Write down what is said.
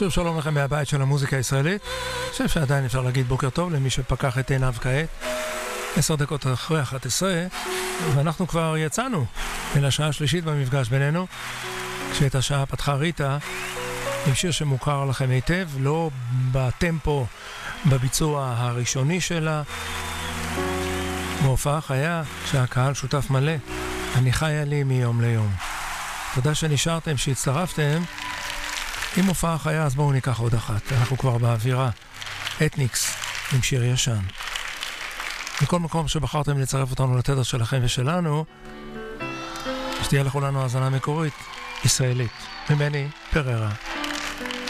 שוב שלום לכם מהבית של המוזיקה הישראלית. חושב שעדיין אפשר להגיד בוקר טוב למי שפקח את עיניו כעת. 10 דקות אחרי 11, ואנחנו כבר יצאנו אל השעה השלישית במפגש בינינו, כשאת השעה פתחה ריטה עם שיר שמוכר לכם היטב, לא בטמפו, בביצוע הראשוני שלה, בהופעה חיה שהקהל שותף מלא. אני חיה לי מיום ליום. תודה שנשארתם, שהצטרפתם. אם הופעה חיה, אז בואו ניקח עוד אחת. אנחנו כבר באווירה. אתניקס עם שיר ישן. מכל מקום שבחרתם לצרף אותנו לתדר שלכם ושלנו, שתהיה לכולנו האזנה מקורית ישראלית ממני פררה.